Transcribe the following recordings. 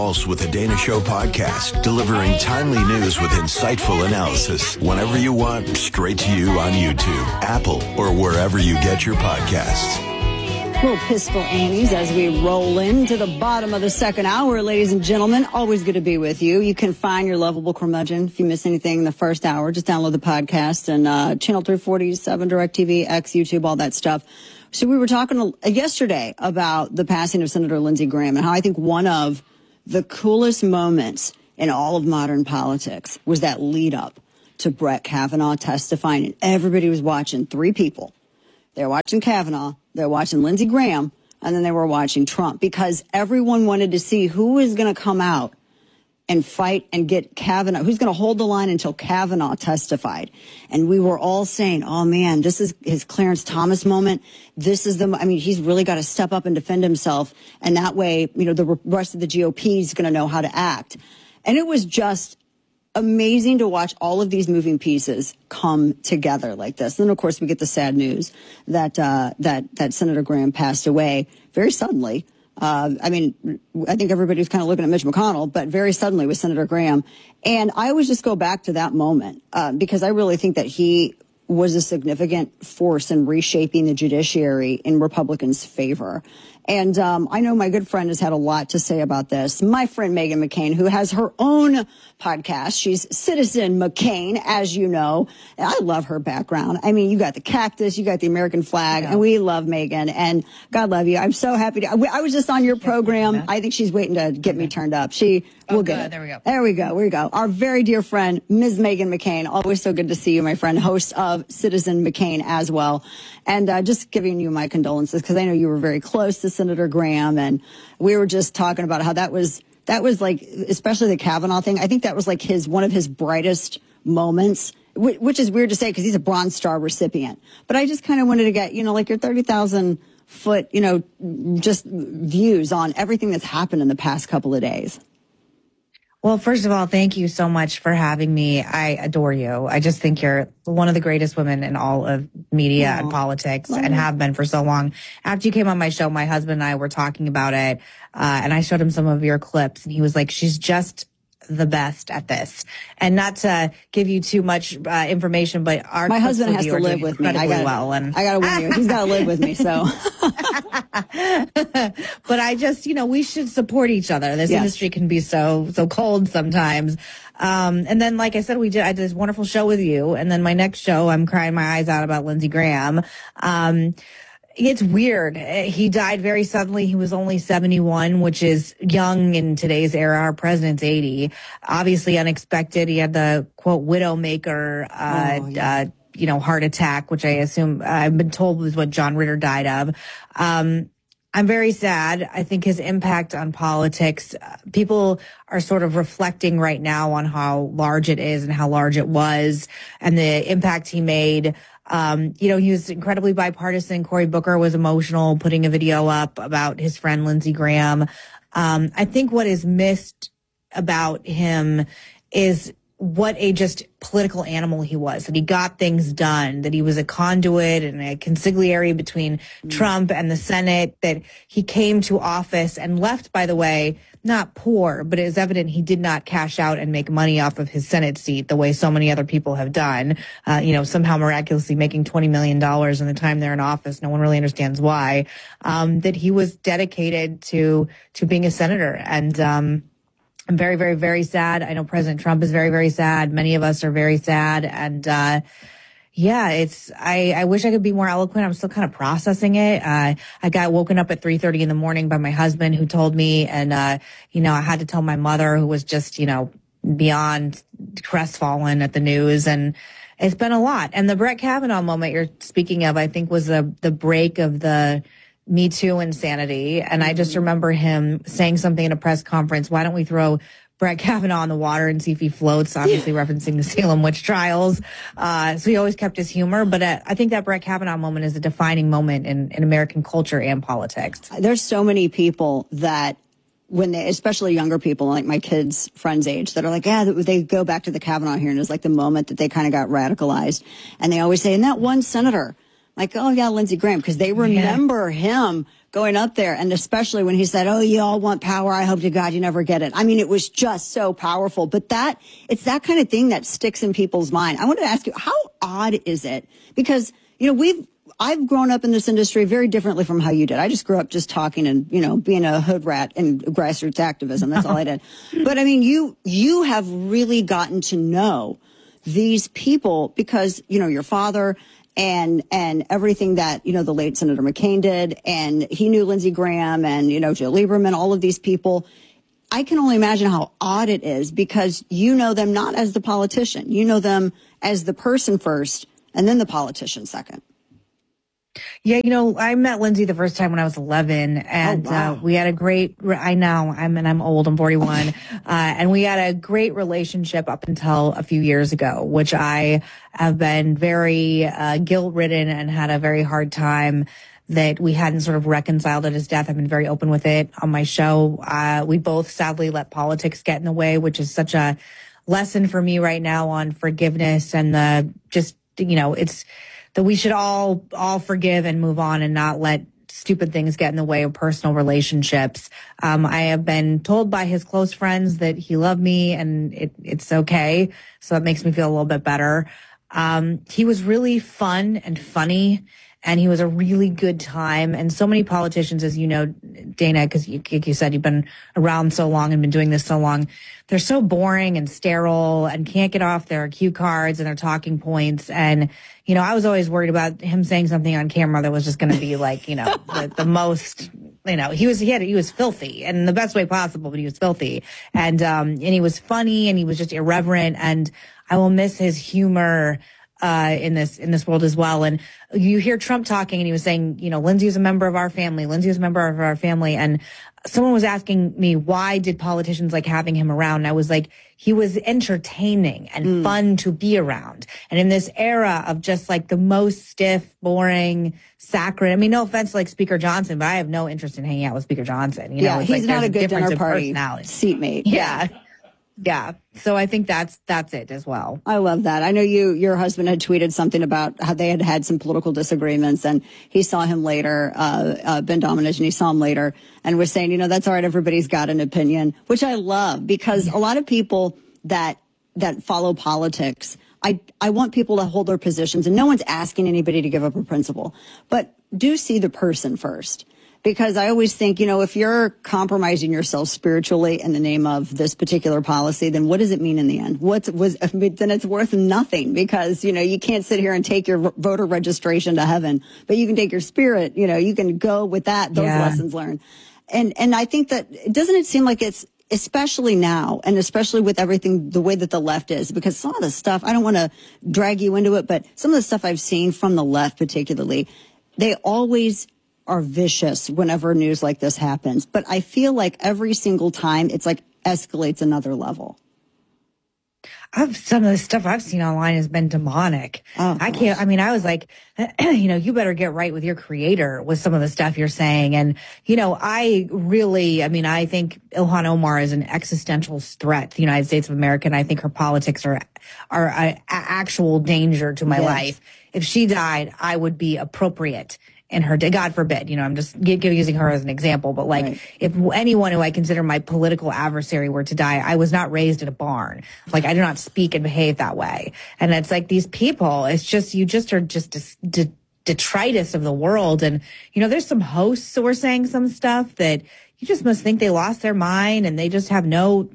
With the Dana Show podcast, delivering timely news with insightful analysis whenever you want, straight to you on YouTube, Apple, or wherever you get your podcasts. Little Pistol Annies as we roll into the bottom of the second hour, ladies and gentlemen. Always good to be with you. You can find your lovable curmudgeon if you miss anything in the first hour. Just download the podcast and channel 347, DirecTV, X, YouTube, all that stuff. So we were talking yesterday about the passing of Senator Lindsey Graham and how I think one of the coolest moments in all of modern politics was that lead up to Brett Kavanaugh testifying, and everybody was watching three people. They were watching Kavanaugh, they were watching Lindsey Graham, and then they were watching Trump, because everyone wanted to see who was going to come out and fight and get Kavanaugh, who's going to hold the line until Kavanaugh testified. And we were all saying, oh man, this is his Clarence Thomas moment. This is he's really got to step up and defend himself. And that way, the rest of the GOP is going to know how to act. And it was just amazing to watch all of these moving pieces come together like this. And then, of course, we get the sad news that Senator Graham passed away very suddenly. I think everybody was kind of looking at Mitch McConnell, but very suddenly with Senator Graham. And I always just go back to that moment because I really think that he was a significant force in reshaping the judiciary in Republicans' favor. And I know my good friend has had a lot to say about this. My friend Meghan McCain, who has her own podcast. She's Citizen McCain, as you know. And I love her background. I mean, you got the cactus, you got the American flag, and we love Meghan. And God love you. I'm so happy I was just on your program. I think she's waiting to get me turned up. We'll get it. There we go. Our very dear friend, Ms. Meghan McCain. Always so good to see you, my friend, host of Citizen McCain as well. And just giving you my condolences, because I know you were very close to Senator Graham, and we were just talking about how that was like, especially the Kavanaugh thing. I think that was like one of his brightest moments, which is weird to say because he's a Bronze Star recipient. But I just kind of wanted to get, like your 30,000 foot, just views on everything that's happened in the past couple of days. Well, first of all, thank you so much for having me. I adore you. I just think you're one of the greatest women in all of media and politics, and have been for so long. After you came on my show, my husband and I were talking about it, and I showed him some of your clips, and he was like, she's just the best at this. And not to give you too much information, but my husband has to live with me. I gotta win you. He's got to live with me. So, but I just, we should support each other. This industry can be so cold sometimes. And then, like I said, I did this wonderful show with you. And then my next show, I'm crying my eyes out about Lindsey Graham. It's weird. He died very suddenly. He was only 71, which is young in today's era. Our president's 80. Obviously unexpected. He had the, quote, widowmaker, heart attack, which I assume I've been told was what John Ritter died of. I'm very sad. I think his impact on politics, people are sort of reflecting right now on how large it is and how large it was and the impact he made. He was incredibly bipartisan. Cory Booker was emotional, putting a video up about his friend Lindsey Graham. I think what is missed about him is what a just political animal he was, that he got things done, that he was a conduit and a consigliere between Trump and the Senate, that he came to office and left, by the way, not poor, but it is evident he did not cash out and make money off of his Senate seat the way so many other people have done, somehow miraculously making $20 million in the time they're in office. No one really understands why, that he was dedicated to being a senator. And, I'm very, very, very sad. I know President Trump is very, very sad. Many of us are very sad. And, I wish I could be more eloquent. I'm still kind of processing it. I got woken up at 3:30 in the morning by my husband, who told me, and, I had to tell my mother, who was just, beyond crestfallen at the news. And it's been a lot. And the Brett Kavanaugh moment you're speaking of, I think, was the break of the Me Too insanity. And I just remember him saying something in a press conference, why don't we throw Brett Kavanaugh in the water and see if he floats, obviously referencing the Salem witch trials. So he always kept his humor. But I think that Brett Kavanaugh moment is a defining moment in American culture and politics. There's so many people that especially younger people, like my kids' friends' age, that are like, they go back to the Kavanaugh hearing. It's like the moment that they kind of got radicalized. And they always say, and that one senator, like, oh yeah, Lindsey Graham, because they remember him going up there. And especially when he said, oh, you all want power. I hope to God you never get it. I mean, it was just so powerful. But it's that kind of thing that sticks in people's mind. I wanted to ask you, how odd is it? Because, I've grown up in this industry very differently from how you did. I just grew up just talking and, being a hood rat and grassroots activism. That's all I did. But I mean, you have really gotten to know these people because, your father and everything that, the late Senator McCain did, and he knew Lindsey Graham and, Joe Lieberman, all of these people. I can only imagine how odd it is because you know them not as the politician. You know them as the person first and then the politician second. Yeah, I met Lindsey the first time when I was 11, and we had a great, I'm old, I'm 41, and we had a great relationship up until a few years ago, which I have been very guilt-ridden and had a very hard time that we hadn't sort of reconciled at his death. I've been very open with it on my show. We both sadly let politics get in the way, which is such a lesson for me right now on forgiveness and it's that we should all forgive and move on and not let stupid things get in the way of personal relationships. I have been told by his close friends that he loved me and it's okay. So that makes me feel a little bit better. He was really fun and funny, and he was a really good time. And so many politicians, as you know, Dana, because you said you've been around so long and been doing this so long, they're so boring and sterile and can't get off their cue cards and their talking points. And, I was always worried about him saying something on camera that was just going to be like, the most, he was filthy in the best way possible, but he was filthy. And he was funny and he was just irreverent. And I will miss his humor in this world as well. And you hear Trump talking and he was saying, Lindsey is a member of our family. Lindsey is a member of our family. And someone was asking me, why did politicians like having him around? And I was like, he was entertaining and fun to be around. And in this era of just like the most stiff, boring, saccharine, I mean, no offense to like Speaker Johnson, but I have no interest in hanging out with Speaker Johnson. He's like, not a good dinner party seatmate. Yeah. Yeah. So I think that's it as well. I love that. I know your husband had tweeted something about how they had some political disagreements, and he saw him later, Ben Domenech, and he saw him later and was saying, that's all right. Everybody's got an opinion, which I love because a lot of people that follow politics, I want people to hold their positions, and no one's asking anybody to give up a principle, but do see the person first. Because I always think, if you're compromising yourself spiritually in the name of this particular policy, then what does it mean in the end? Then it's worth nothing because, you can't sit here and take your voter registration to heaven, but you can take your spirit, you can go with those lessons learned. And I think that, doesn't it seem like it's, especially now, and especially with everything, the way that the left is, because some of the stuff, I don't want to drag you into it, but some of the stuff I've seen from the left particularly, they always are vicious whenever news like this happens. But I feel like every single time it's like escalates another level. Some of the stuff I've seen online has been demonic. Oh, I was like, you better get right with your creator with some of the stuff you're saying. And, I think Ilhan Omar is an existential threat to the United States of America. And I think her politics are an actual danger to my life. If she died, I would be appropriate in her day. God forbid, I'm just using her as an example, but if anyone who I consider my political adversary were to die, I was not raised in a barn. Like, I do not speak and behave that way. And it's like these people, it's just, you just are just detritus of the world. And, there's some hosts who are saying some stuff that you just must think they lost their mind and they just have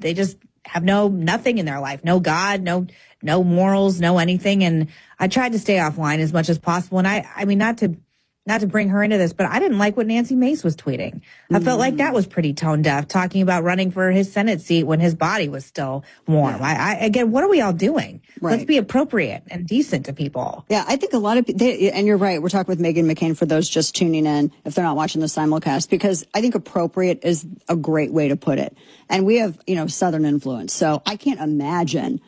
nothing in their life. No God, no morals, no anything. And I tried to stay offline as much as possible. And I mean, not to bring her into this, but I didn't like what Nancy Mace was tweeting. I felt like that was pretty tone deaf, talking about running for his Senate seat when his body was still warm. Again, what are we all doing? Right. Let's be appropriate and decent to people. Yeah, I think a lot of people, and you're right, we're talking with Meghan McCain for those just tuning in, if they're not watching the simulcast, because I think appropriate is a great way to put it. And we have, Southern influence. So I can't imagine,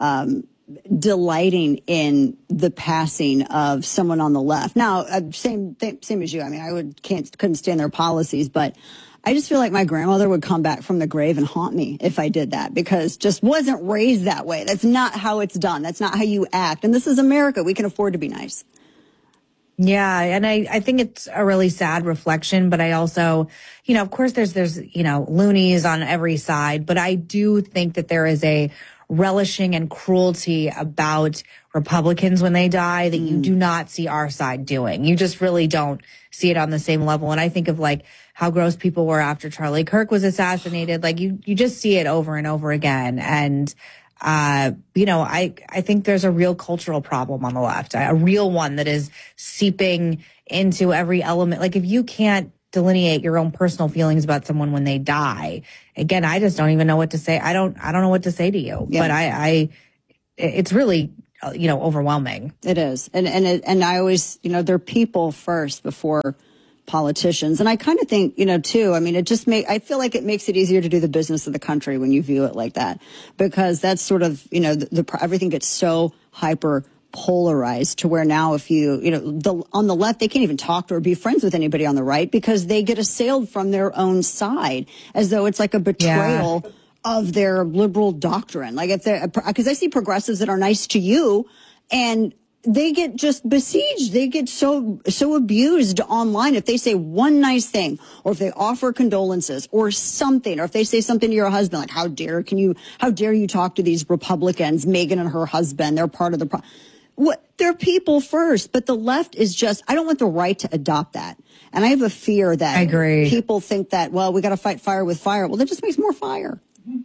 delighting in the passing of someone on the left. Now, same as you. I mean, couldn't stand their policies, but I just feel like my grandmother would come back from the grave and haunt me if I did that, because just wasn't raised that way. That's not how it's done. That's not how you act. And this is America. We can afford to be nice. Yeah. And I think it's a really sad reflection, but I also, of course there's, loonies on every side, but I do think that there is a relishing and cruelty about Republicans when they die that you do not see our side doing. You just really don't see it on the same level. And I think of like how gross people were after Charlie Kirk was assassinated. Like you just see it over and over again. And, I think there's a real cultural problem on the left, a real one that is seeping into every element. Like if you can't delineate your own personal feelings about someone when they die, again, I just don't even know what to say. I don't know what to say to you, but it's really, overwhelming. It is. And I always, they're people first before politicians. And I kind of think, too, I mean, I feel like it makes it easier to do the business of the country when you view it like that, because that's sort of, everything gets so hyper polarized to where now if on the left, they can't even talk to or be friends with anybody on the right because they get assailed from their own side as though it's like a betrayal of their liberal doctrine. Like because I see progressives that are nice to you and they get just besieged. They get so abused online if they say one nice thing, or if they offer condolences or something, or if they say something to your husband, like how dare you talk to these Republicans, Megyn and her husband, they're part of the problem. They're people first, but the left is just, I don't want the right to adopt that. And I have a fear that people think that, well, we got to fight fire with fire. Well, that just makes more fire.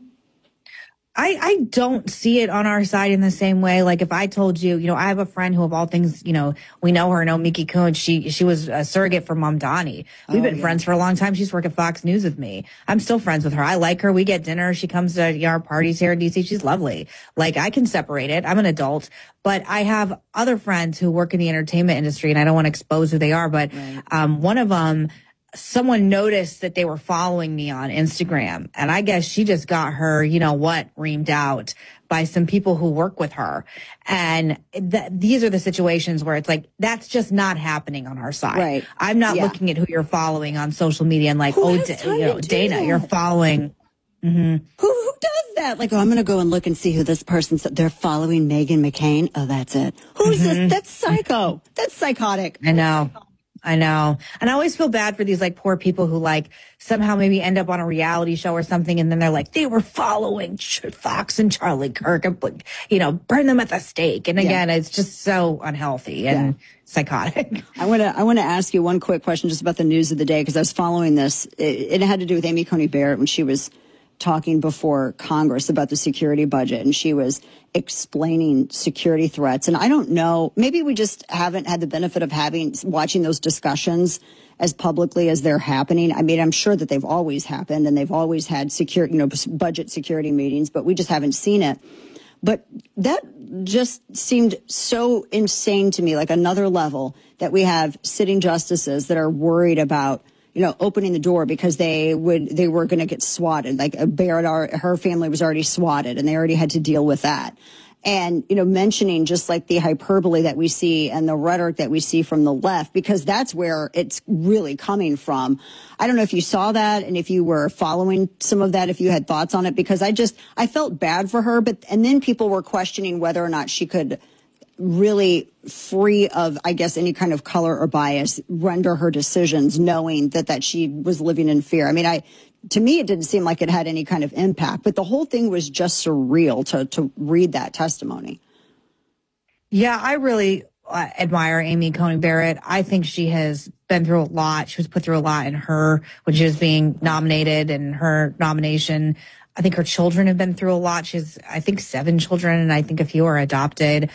I don't see it on our side in the same way. Like if I told you, I have a friend who of all things, we know her, Miki Kuhn. She was a surrogate for Mamdani. We've been friends for a long time. She's worked at Fox News with me. I'm still friends with her. I like her. We get dinner. She comes to our parties here in DC. She's lovely. Like I can separate it. I'm an adult, but I have other friends who work in the entertainment industry and I don't want to expose who they are, but one of them, someone noticed that they were following me on Instagram, and I guess she just got her, reamed out by some people who work with her. And these are the situations where it's like, that's just not happening on our side. Right. I'm not looking at who you're following on social media and like, Dana, you're following. Mm-hmm. Who does that? Like, I'm going to go and look and see who this person said. They're following Meghan McCain. Oh, that's it. Who's this? That's psycho. That's psychotic. I know. And I always feel bad for these like poor people who like somehow maybe end up on a reality show or something. And then they're like, they were following Fox and Charlie Kirk and, burn them at the stake. And again, it's just so unhealthy and psychotic. I want to ask you one quick question just about the news of the day, because I was following this. It had to do with Amy Coney Barrett when she was talking before Congress about the security budget, and she was explaining security threats. And I don't know, maybe we just haven't had the benefit of watching those discussions as publicly as they're happening. I mean, I'm sure that they've always happened and they've always had budget security meetings, but we just haven't seen it. But that just seemed so insane to me, like another level that we have sitting justices that are worried about opening the door because they were going to get swatted. Like Barrett, her family was already swatted and they already had to deal with that. And, mentioning just like the hyperbole that we see and the rhetoric that we see from the left, because that's where it's really coming from. I don't know if you saw that and if you were following some of that, if you had thoughts on it, because I felt bad for her. And then people were questioning whether or not she could really, free of, I guess, any kind of color or bias, render her decisions knowing that she was living in fear. I mean, to me, it didn't seem like it had any kind of impact, but the whole thing was just surreal to read that testimony. Yeah, I really admire Amy Coney Barrett. I think she has been through a lot. She was put through a lot when she was being nominated and her nomination. I think her children have been through a lot. She has, I think, 7 children, and I think a few are adopted.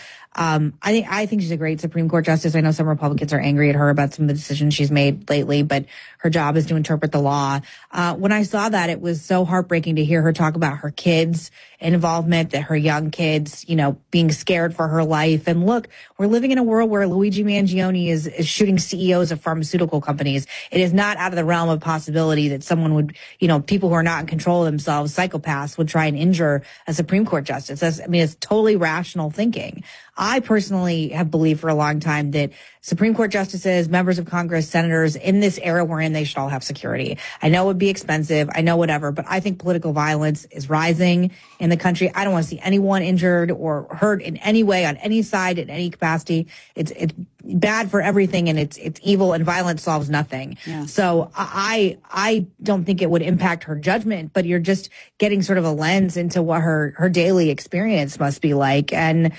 I think she's a great Supreme Court justice. I know some Republicans are angry at her about some of the decisions she's made lately, but her job is to interpret the law. When I saw that, it was so heartbreaking to hear her talk about her kids' involvement, that her young kids, being scared for her life. And look, we're living in a world where Luigi Mangione is shooting CEOs of pharmaceutical companies. It is not out of the realm of possibility that someone would, people who are not in control of themselves, psychopaths, would try and injure a Supreme Court justice. It's totally rational thinking. I personally have believed for a long time that Supreme Court justices, members of Congress, senators, in this era we're in, they should all have security. I know it would be expensive. I know whatever, but I think political violence is rising in the country. I don't want to see anyone injured or hurt in any way, on any side, in any capacity. It's bad for everything, and it's evil, and violence solves nothing. Yeah. So I don't think it would impact her judgment, but you're just getting sort of a lens into what her daily experience must be like. And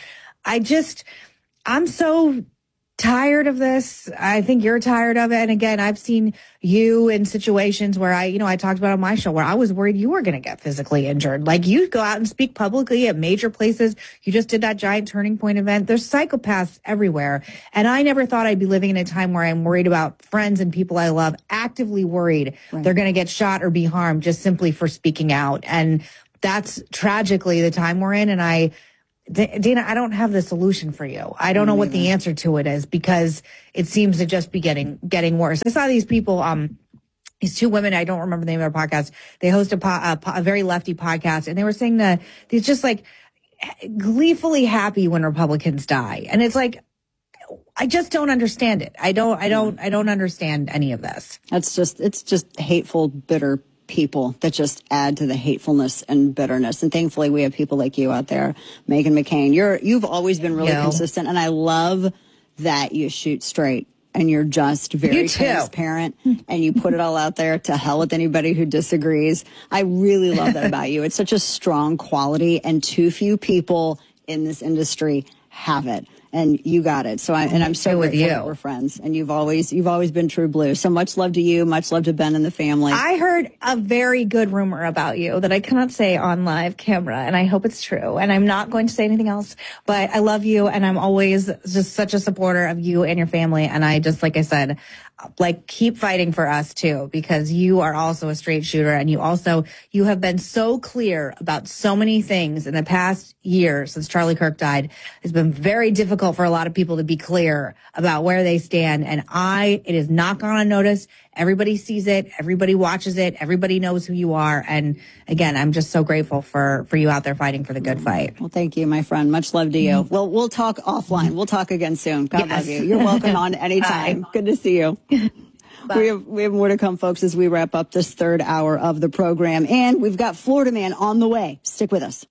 I'm so tired of this. I think you're tired of it. And again, I've seen you in situations where I talked about on my show where I was worried you were going to get physically injured. Like, you go out and speak publicly at major places. You just did that giant Turning Point event. There's psychopaths everywhere. And I never thought I'd be living in a time where I'm worried about friends and people I love, actively worried they're going to get shot or be harmed just simply for speaking out. And that's tragically the time we're in. And Dana, I don't have the solution for you. I don't know what the answer to it is, because it seems to just be getting worse. I saw these people, these two women, I don't remember the name of their podcast. They host a very lefty podcast, and they were saying that they're just like gleefully happy when Republicans die. And it's like, I just don't understand it. I don't understand any of this. It's just hateful, bitter people that just add to the hatefulness and bitterness. And thankfully we have people like you out there. Meghan McCain, you've always been really consistent, and I love that you shoot straight and you're just very transparent and you put it all out there. To hell with anybody who disagrees. I really love that about you. It's such a strong quality, and too few people in this industry have it. And you got it. So I'm so grateful that we're friends. And you've always been true blue. So much love to you. Much love to Ben and the family. I heard a very good rumor about you that I cannot say on live camera, and I hope it's true. And I'm not going to say anything else, but I love you, and I'm always just such a supporter of you and your family. And I just, like I said, keep fighting for us too, because you are also a straight shooter, and you have been so clear about so many things in the past year since Charlie Kirk died. It's been very difficult for a lot of people to be clear about where they stand, and it is not gone unnoticed. Everybody sees it, everybody watches it, everybody knows who you are. And again, I'm just so grateful for you out there fighting for the good fight. Well, thank you, my friend. Much love to you. Well, we'll talk offline. We'll talk again soon. God love you. You're welcome on anytime. Good to see you. We have more to come, folks, as we wrap up this third hour of the program. And we've got Florida Man on the way. Stick with us.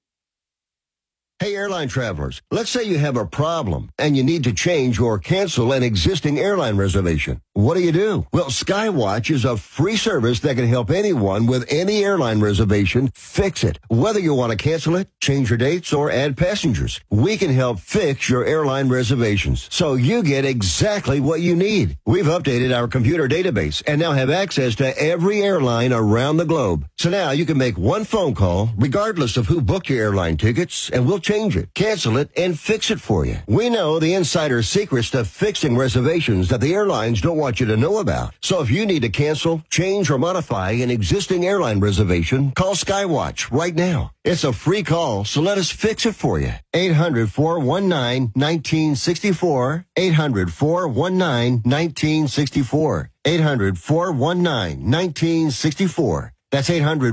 Hey, airline travelers, let's say you have a problem and you need to change or cancel an existing airline reservation. What do? Well, Skywatch is a free service that can help anyone with any airline reservation fix it. Whether you want to cancel it, change your dates, or add passengers, we can help fix your airline reservations so you get exactly what you need. We've updated our computer database and now have access to every airline around the globe. So now you can make one phone call regardless of who booked your airline tickets, and we'll change it, cancel it, and fix it for you. We know the insider secrets to fixing reservations that the airlines don't want you to know about. So if you need to cancel, change, or modify an existing airline reservation, call Skywatch right now. It's a free call, so let us fix it for you. 800-419-1964. 800-419-1964. 800-419-1964. That's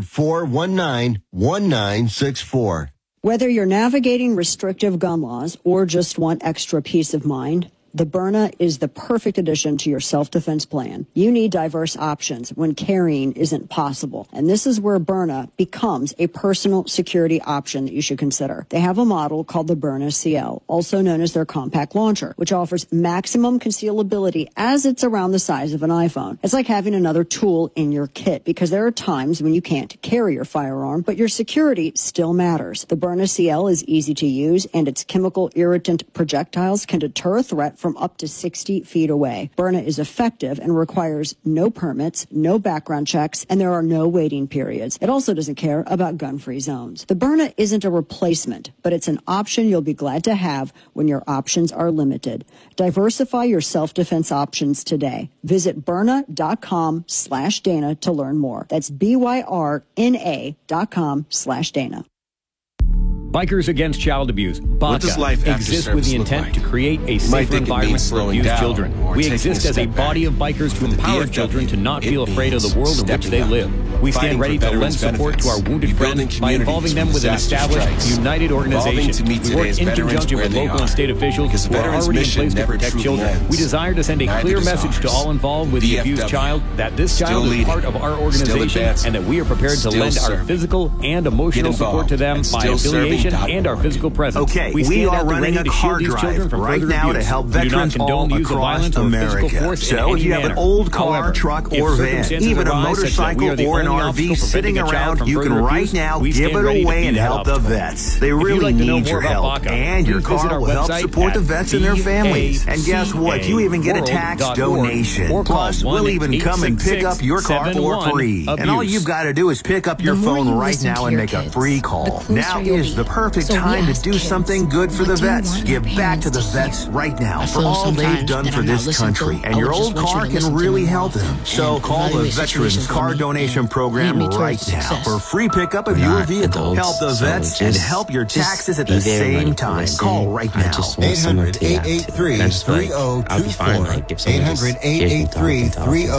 800-419-1964. Whether you're navigating restrictive gun laws or just want extra peace of mind, the Byrna is the perfect addition to your self-defense plan. You need diverse options when carrying isn't possible. And this is where Byrna becomes a personal security option that you should consider. They have a model called the Byrna CL, also known as their compact launcher, which offers maximum concealability as it's around the size of an iPhone. It's like having another tool in your kit, because there are times when you can't carry your firearm, but your security still matters. The Byrna CL is easy to use, and its chemical irritant projectiles can deter a threat from up to 60 feet away. Byrna is effective and requires no permits, no background checks, and there are no waiting periods. It also doesn't care about gun-free zones. The Byrna isn't a replacement, but it's an option you'll be glad to have when your options are limited. Diversify your self-defense options today. Visit Byrna.com/Dana to learn more. That's BYRNA.com/Dana. Bikers Against Child Abuse, BACA, exists with the intent to create a safer environment for abused children. We exist as a body of bikers to empower children to not feel afraid of the world in which they live. We stand ready to lend support to our wounded friends by involving them with an established, united organization. We work in conjunction with local and state officials who are already in place to protect children. We desire to send a clear message to all involved with the abused child that this child is part of our organization and that we are prepared to lend our physical and emotional support to them by affiliation and our physical presence. Okay, we are running a car drive right now to help veterans all across America. So if you have an old car, truck, or van, even a motorcycle or an RV sitting around, you can right now give it away and help the vets. They really need your help, and your car will help support the vets and their families. And guess what? You even get a tax donation. Plus, we'll even come and pick up your car for free. And all you've got to do is pick up your phone right now and make a free call. Now is the perfect time to do something good for the vets. Give back to the vets right now for all they've done for this country. And your old car can really help them. So call the Veterans Car Donation Program right now for free pickup of your vehicle. Help the vets and help your taxes at the same time. Call right now. 800-883-3024. 800-883-3024.